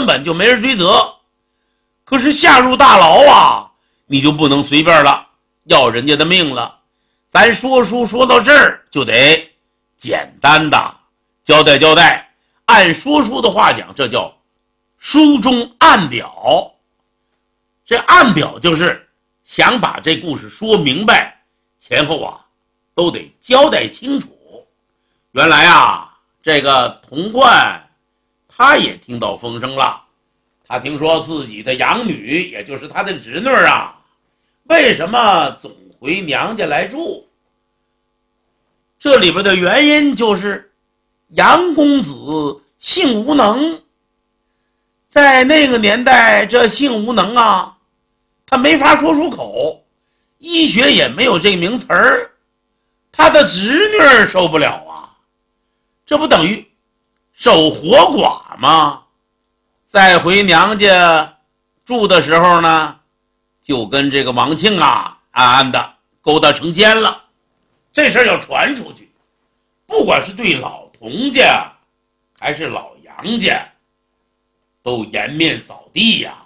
根本就没人追责。可是下入大牢啊，你就不能随便了，要人家的命了。咱说书说到这儿，就得简单的交代交代。按说书的话讲，这叫书中暗表。这暗表就是想把这故事说明白，前后啊都得交代清楚。原来啊，这个童贯他也听到风声了，他听说自己的养女，也就是他的侄女啊，为什么总回娘家来住？这里边的原因就是杨公子性无能。在那个年代，这性无能啊，他没法说出口，医学也没有这个名词儿，他的侄女受不了啊，这不等于守活寡吗？再回娘家住的时候呢，就跟这个王庆啊暗暗的勾搭成奸了。这事儿要传出去，不管是对老童家还是老杨家，都颜面扫地呀。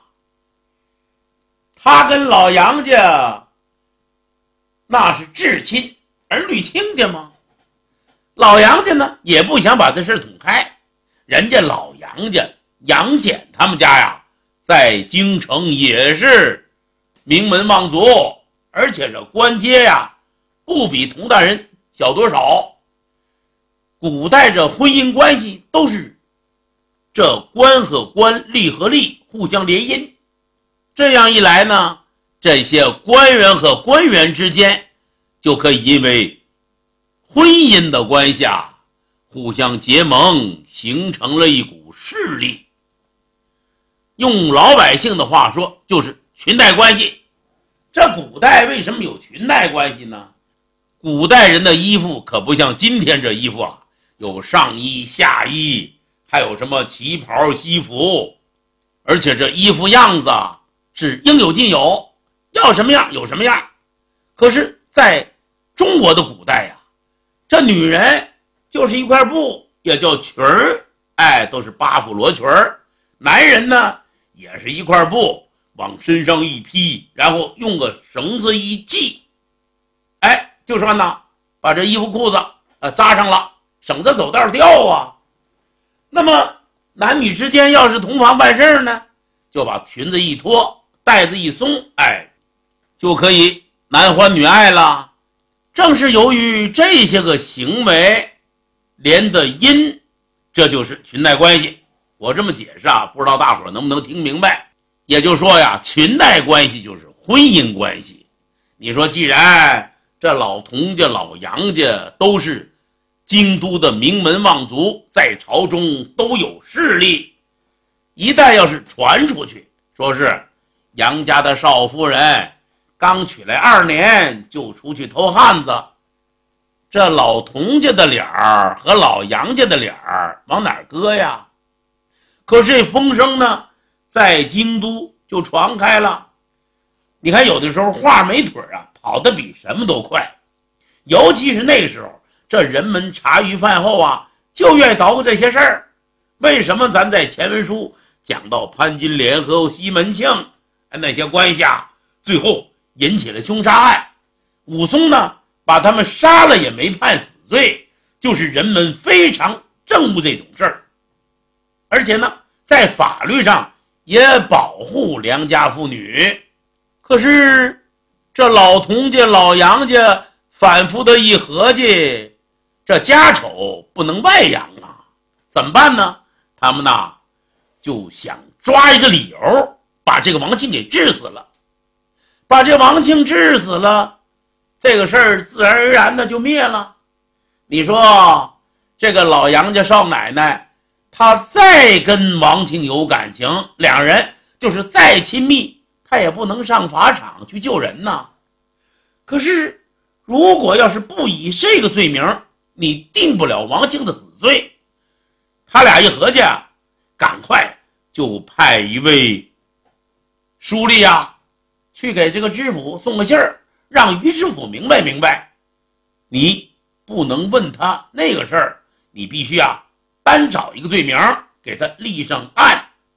他跟老杨家那是至亲，儿女亲家吗？老杨家呢也不想把这事捅开，人家老杨家杨戬他们家呀，在京城也是名门望族，而且这官阶呀不比佟大人小多少。古代这婚姻关系都是这官和官，吏和吏互相联姻，这样一来呢，这些官员和官员之间就可以因为婚姻的关系啊，互相结盟，形成了一股势力。用老百姓的话说，就是裙带关系。这古代为什么有裙带关系呢？古代人的衣服可不像今天这衣服啊，有上衣下衣，还有什么旗袍西服，而且这衣服样子是应有尽有，要什么样有什么样。可是在中国的古代呀，这女人就是一块布，也叫裙儿，都是八府罗裙儿。男人呢也是一块布，往身上一披，然后用个绳子一系，就说呢把这衣服裤子扎上了，省得走道掉啊。那么男女之间要是同房办事呢，就把裙子一脱，带子一松，就可以男欢女爱了。正是由于这些个行为连的因，这就是裙带关系。我这么解释啊，不知道大伙能不能听明白。也就是说呀，裙带关系就是婚姻关系。你说既然这老童家老杨家都是京都的名门望族，在朝中都有势力，一旦要是传出去，说是杨家的少夫人刚娶来2年就出去偷汉子，这老童家的脸儿和老杨家的脸儿往哪儿搁呀？可是这风声呢，在京都就传开了。你看有的时候话没腿啊，跑得比什么都快。尤其是那个时候，这人们茶余饭后啊，就愿意捣鼓这些事儿。为什么咱在前文书讲到潘金莲和西门庆那些关系啊，最后引起了凶杀案，武松呢把他们杀了也没判死罪，就是人们非常憎恶这种事儿。而且呢，在法律上也保护良家妇女。可是这老童家老杨家反复的一合计，这家丑不能外扬啊，怎么办呢？他们呢就想抓一个理由，把这个王庆给治死了。把这王庆治死了，这个事儿自然而然的就灭了。你说这个老杨家少奶奶，她再跟王庆有感情，两人就是再亲密，她也不能上法场去救人呐。可是如果要是不以这个罪名，你定不了王庆的死罪。他俩一合计，赶快就派一位书吏啊，去给这个知府送个信儿，让于知府明白明白，你不能问他那个事儿，你必须单找一个罪名给他立上案。